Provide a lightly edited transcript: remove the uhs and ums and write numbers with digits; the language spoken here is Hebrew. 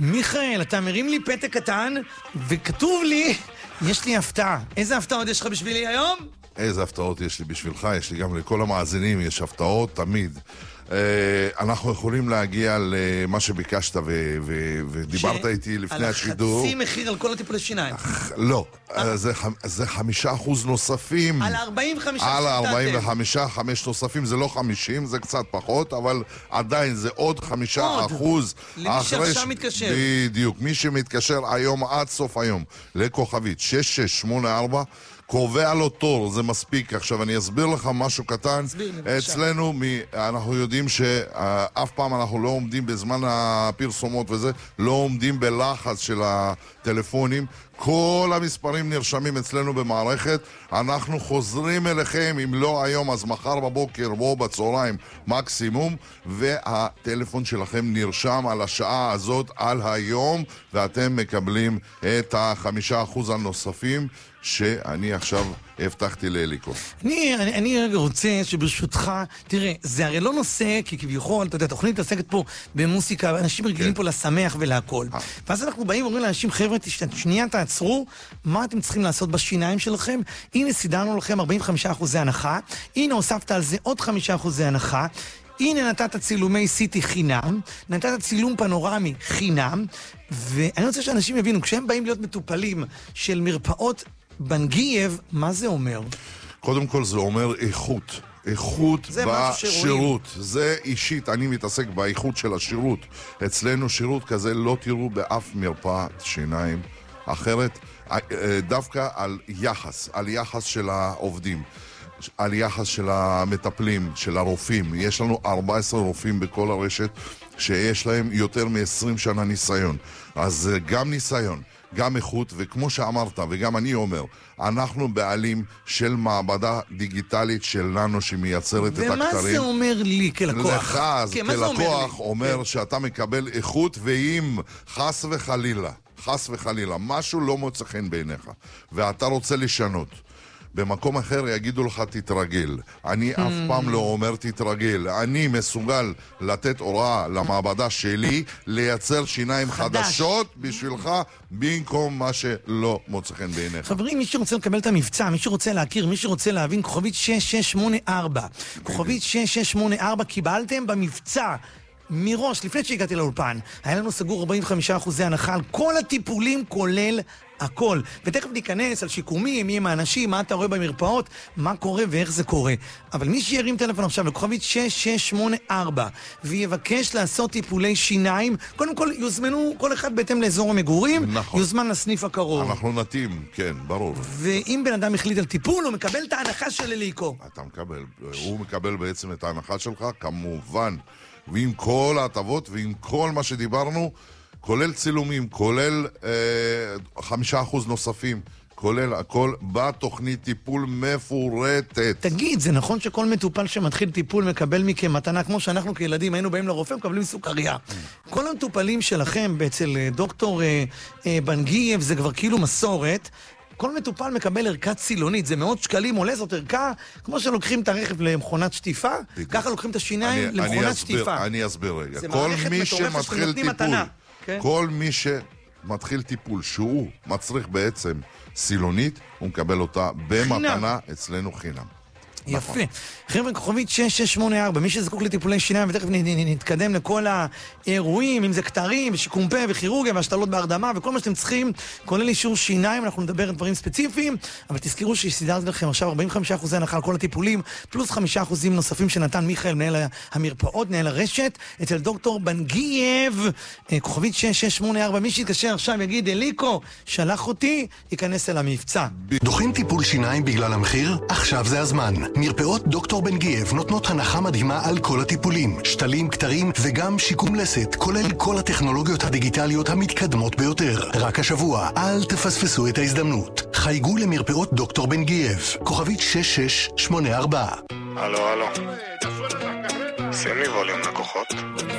מיכאל, אתה מרים לי פתק קטן, וכתוב לי, יש לי הפתעה. איזה הפתעות יש לך בשבילי היום? איזה הפתעות יש לי בשבילך, יש לי גם לכל המאזינים, יש הפתעות תמיד. אנחנו יכולים להגיע למה שביקשת ודיברת איתי לפני השידור. על החצי מחיר על כל הטיפולי שיניים. לא, זה 5% נוספים. על 45 על 45, 5 נוספים, זה לא 50, זה קצת פחות, אבל עדיין זה עוד 5%. למי שעכשיו מתקשר. בדיוק, מי שמתקשר היום עד סוף היום לכוכבית 6684, קובע לו תור, זה מספיק. עכשיו אני אסביר לך משהו קטן. אצלנו אנחנו יודעים שאף פעם אנחנו לא עומדים בזמן הפרסומות וזה, לא עומדים בלחץ של הטלפונים. כל המספרים נרשמים אצלנו במערכת. אנחנו חוזרים אליכם, אם לא היום אז מחר בבוקר או בצהריים מקסימום, והטלפון שלכם נרשם על השעה הזאת, על היום, ואתם מקבלים את 5% הנוספים שאני עכשיו הבטחתי לאליקו. אני רגע רוצה שברשותך, תראה, זה הרי לא נושא, כי כביכול, אתה יודע, התוכנית עוסקת פה במוסיקה, אנשים רגילים פה לשמח ולהכל. ואז אנחנו באים ואומרים לאנשים, חבר'ה, שנייה תעצרו, מה אתם צריכים לעשות בשיניים שלכם? הנה סידרנו לכם 45% הנחה, הנה הוספת על זה עוד 5% הנחה, הנה נתת צילומי סיטי חינם, נתת צילום פנורמי חינם, ואני רוצה שאנשים יבינו, כשהם באים להיות מטופלים של מרפאות בנגייב, מה זה אומר? קודם כל זה אומר איכות. איכות בשירות. זה אישית, אני מתעסק באיכות של השירות. אצלנו שירות כזה לא תראו באף מרפאת שיניים אחרת, דווקא על יחס של העובדים, על יחס של המטפלים, של הרופאים. יש לנו 14 רופאים בכל הרשת שיש להם יותר מ-20 שנה ניסיון. אז גם ניסיון, גם איכות, וכמו שאמרת, וגם אני אומר, אנחנו בעלים של מעבדה דיגיטלית שלנו שמייצרת את הכתרים. ומה זה אומר לי כלקוח? לך, אז כלקוח אומר שאתה מקבל איכות, ואם חס וחלילה, משהו לא מוצא חן בעיניך, ואתה רוצה לשנות, במקום אחר יגידו לך תתרגל. אני אף פעם לא אומר תתרגל. אני מסוגל לתת הוראה למעבדה שלי לייצר שיניים חדשות בשבילך במקום מה שלא מוצא חן בעיניך. חברים, מי שרוצה לקבל את המבצע, מי שרוצה להכיר, מי שרוצה להבין, כוכבית 6684. כוכבית 6684 קיבלתם במבצע מראש, לפני שהגעתי לאולפן. היה לנו סגור 45% הנחה על כל הטיפולים, כולל הכל. ותכף ניכנס על שיקומים, מי הם האנשים, מה אתה רואה במרפאות, מה קורה ואיך זה קורה. אבל מי שירים טלפון עכשיו לכוכבית 6684 ויבקש לעשות טיפולי שיניים, קודם כל יוזמנו כל אחד בהתאם לאזור המגורים, נכון. יוזמן לסניף הקרוב. אנחנו נתאים, כן, ברור. ואם בן אדם החליט על טיפול, הוא מקבל את ההנחה של אליקו. אתה מקבל, הוא מקבל בעצם את ההנחה שלך, כמובן. ועם כל ההטבות ועם כל מה שדיברנו, כולל צילומים, כולל 5% נוספים, כולל הכל בתוכנית טיפול מפורטת. תגיד, זה נכון שכל מטופל שמתחיל טיפול מקבל מכם מתנה, כמו שאנחנו כילדים היינו באים לרופא, מקבלים סוכריה. כל המטופלים שלכם אצל דוקטור בנגייב זה כבר כאילו מסורת. כל מטופל מקבל ערכה צילונית, זה מאות שקלים עולה, זאת ערכה, כמו שלוקחים את הרכב למכונת שטיפה, ככה לוקחים את השיניים למכונת שטיפה. אני אסביר רגע. זה מערכת מטורפת שאתם נותנים מתנה. כל מי שמתחיל טיפול שהוא מצריך בעצם סילונית, הוא מקבל אותה במתנה אצלנו חינם. יפה. חבר'ה, כוכבית 6684, מי שזקוק לטיפולי שיניים, ותכף נתקדם לכל האירועים, אם זה כתרים, ושיקום פה, וכירורגיה, והשתלות בהרדמה, וכל מה שאתם צריכים, כולל אישור שיניים, אנחנו נדבר על דברים ספציפיים, אבל תזכרו שסידרתי לכם עכשיו 45% הנחה על כל הטיפולים, פלוס 5% נוספים שנתן מיכאל, מנהל המרפאות, מנהל הרשת, אצל דוקטור בנגייב, כוכבית 6684, מי שיתקשר עכשיו יגיד, אליקו, שלח אותי, ייכנס אל המבצע. דוחים טיפול שיניים בגלל המחיר? עכשיו זה הזמן. מרפאות דוקטור בנגייב נותנות הנחה מדהימה על כל הטיפולים, שתלים, כתרים וגם שיקום לסת, כולל כל הטכנולוגיות הדיגיטליות המתקדמות ביותר. רק השבוע, אל תפספסו את ההזדמנות. חייגו למרפאות דוקטור בנגייב, כוכבית 6684. הלו, שים לי ווליום לקוחות.